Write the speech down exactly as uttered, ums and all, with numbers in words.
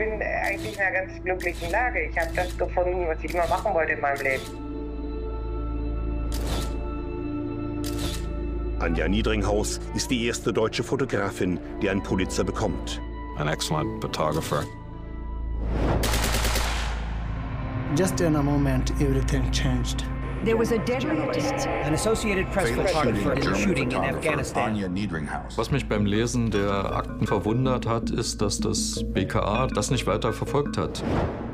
bin eigentlich in einer ganz glücklichen Lage. Ich habe das gefunden, was ich immer machen wollte in meinem Leben. Anja Niedringhaus ist die erste deutsche Fotografin, die einen Pulitzer bekommt. An excellent photographer. Just in a moment, everything changed. There was a deadly attack. An Associated Press photographer in a shooting in Afghanistan. Anja Niedringhaus. Was mich beim Lesen der Akten verwundert hat, ist, dass das B K A das nicht weiter verfolgt hat.